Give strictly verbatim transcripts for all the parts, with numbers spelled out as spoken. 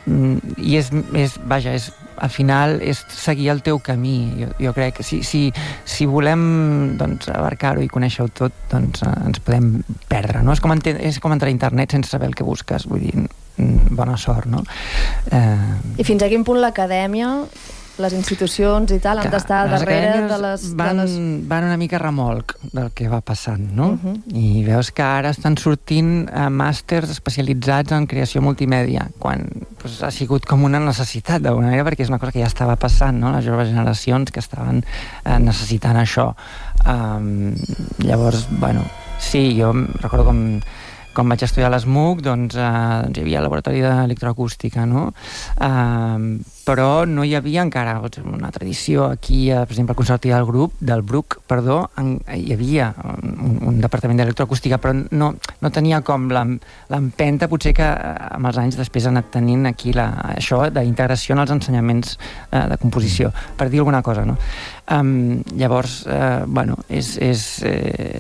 i és, és, vaja, és, al final és seguir el teu camí. Jo, jo crec que si, si, si volem doncs, abarcar-ho i conèixer-ho tot, doncs ens podem perdre, no? És com, ent- és com entrar a internet sense saber el que busques, vull dir, bona sort, no? Eh... I fins a quin punt l'acadèmia, les institucions i tal, han d'estar darrere de les... Van, de les... van una mica a remolc del que va passant, no? Uh-huh. I veus que ara estan sortint eh, màsters especialitzats en creació multimèdia, quan pues, ha sigut com una necessitat, d'alguna manera, perquè és una cosa que ja estava passant, no? Les joves generacions que estaven eh, necessitant això. Um, llavors, bueno, sí, jo recordo com... quan vaig estudiar a l'ESMUC, doncs, eh, doncs hi havia el laboratori d'electroacústica, no? Eh, però no hi havia encara una tradició aquí, eh, per exemple, al Conservatori del grup, del Bruc, perdó, en, hi havia un, un departament d'electroacústica, però no, no tenia com l'empenta, potser que amb els anys després ha anat tenint aquí la, això d'integració en els ensenyaments eh, de composició, per dir alguna cosa, no? Um, llavors, eh, bueno, és, és eh,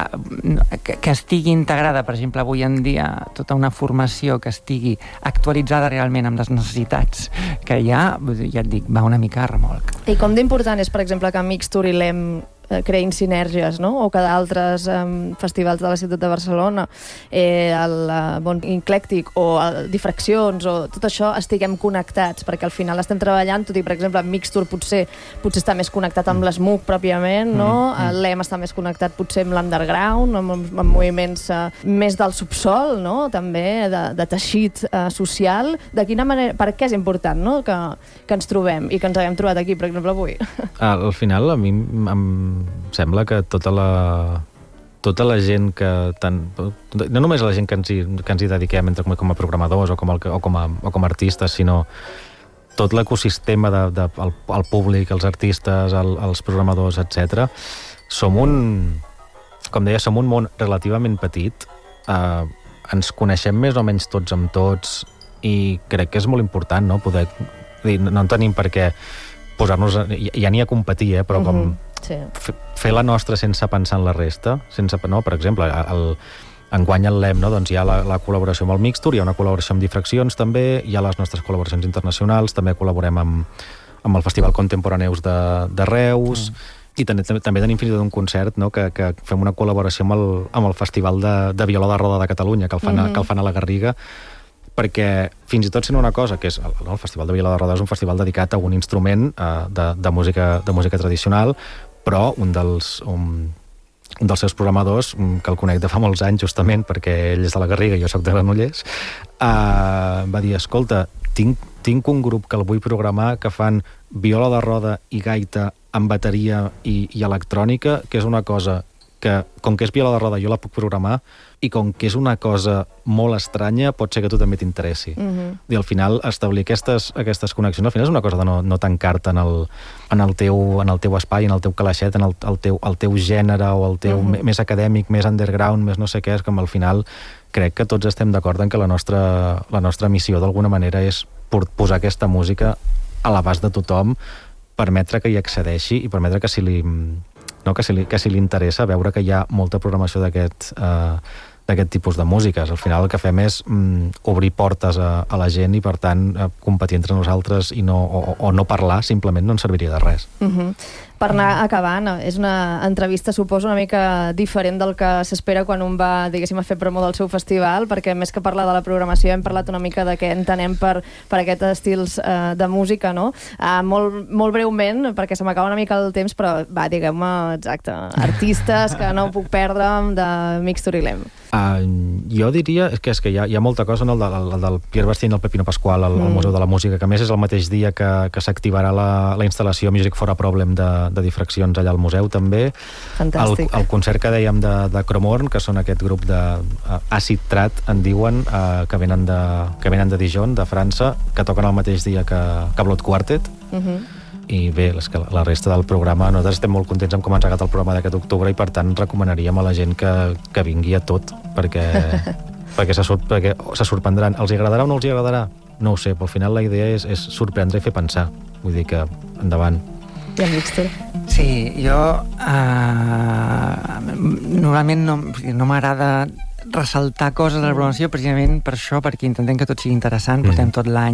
que, que estigui integrada, per exemple, avui en dia, tota una formació que estigui actualitzada realment amb les necessitats que hi ha, ja et dic, va una mica a remolc. I com d'important és, per exemple, que Mixtur i l'Em eh, creïn sinergies, no? O que d'altres eh, festivals de la ciutat de Barcelona, eh, el eh, Bon Eclèctic o el Difraccions o tot això estiguem connectats, perquè al final estem treballant, tot i, per exemple, Mixtur potser potser està més connectat amb l'ESMUC pròpiament, no? Mm. L'Em està més connectat potser amb l'underground, amb, amb moviments eh, més del subsol, no? També de, de teixit eh, social. De quina manera, per què és important, no? que, que ens trobem i que ens haguem trobat aquí, per exemple, avui? Al final, a mi em sembla que tota la tota la gent que tant, no només la gent que ens hi, que ens hi dediquem entre, com a programadors o com, el, o com, a, o com a artistes, sinó tot l'ecosistema de, de, el, el públic, els artistes, el, els programadors, etcètera. Som un, com deia, som un món relativament petit, eh, ens coneixem més o menys tots amb tots i crec que és molt important, no? Poder, dir, no en tenim per què posar-nos, ja n'hi ha competir, eh? Però com uh-huh. Sí. Fer la nostra sense pensar en la resta, sense, no? Per exemple, el, enguany el l'Em, no? Doncs hi ha la, la col·laboració amb el Mixtur, hi ha una col·laboració amb Difraccions també, hi ha les nostres col·laboracions internacionals, també col·laborem amb, amb el Festival Contemporaneus de, de Reus, mm. i també, també tenim fins i tot un concert, no? que, que fem una col·laboració amb el, amb el Festival de, de Viola de Roda de Catalunya, que el fan, mm-hmm. que el fan a la Garriga, perquè fins i tot sent una cosa que és el, el Festival de Viola de Roda és un festival dedicat a un instrument eh, de, de, música, de música tradicional, però un dels, un, un dels seus programadors, que el conec de fa molts anys justament, perquè ell és de la Garriga i jo soc de Granollers, eh, va dir, escolta, tinc, tinc un grup que el vull programar que fan viola de roda i gaita amb bateria i, i electrònica, que és una cosa que, com que és viola de roda, jo la puc programar, i com que és una cosa molt estranya, pot ser que tu també t'interessi. Uh-huh. I al final, establir aquestes, aquestes connexions, al final és una cosa de no, no tancar-te en el, en, el teu, en el teu espai, en el teu calaixet, en el, el, teu, el teu gènere o el teu uh-huh. més acadèmic, més underground, més no sé què, és com al final crec que tots estem d'acord en que la nostra, la nostra missió d'alguna manera és posar aquesta música a l'abast de tothom, permetre que hi accedeixi i permetre que si li... No, que si li, que si li interessa veure que hi ha molta programació d'aquest eh, d'aquest tipus de músiques. Al final el que fem és mm, obrir portes a, a la gent i, per tant, eh, competir entre nosaltres i no, o, o no parlar simplement no ens serviria de res. Uh-huh. Per anar acabant, és una entrevista, suposo, una mica diferent del que s'espera quan un va, diguéssim, a fer promo del seu festival, perquè més que parlar de la programació hem parlat una mica de què entenem per, per aquests estils eh, de música, no? Uh, molt, molt breument, perquè se m'acaba una mica el temps, però va, digueu-me, exacte, artistes que no puc perdre de Mixtur i l'Em. Uh, jo diria és que, és que hi, ha, hi ha molta cosa en el, el, el del Pierre Bastien i el Pepino Pasqual al, mm. al Museu de la Música, que a més és el mateix dia que, que s'activarà la, la instal·lació Music for a Problem de, de Difraccions allà al museu també. Fantàstic. El, el concert que dèiem de, de Cromorn, que són aquest grup de uh, Acid Trat, en diuen, uh, que, venen de, que venen de Dijon, de França, que toquen el mateix dia que, que Blood Quartet. Mhm. Uh I bé, és que la resta del programa, nosaltres estem molt contents amb com ha engegat el programa d'aquest octubre i per tant recomanaríem a la gent que, que vingui a tot perquè, perquè, se, perquè se sorprendran. Els agradarà o no els agradarà? No ho sé, però al final la idea és, és sorprendre i fer pensar. Vull dir que endavant. I el Mixtur? Sí, jo uh, normalment no, no m'agrada ressaltar coses de la programació precisament per això, perquè intentem que tot sigui interessant, portem tot l'any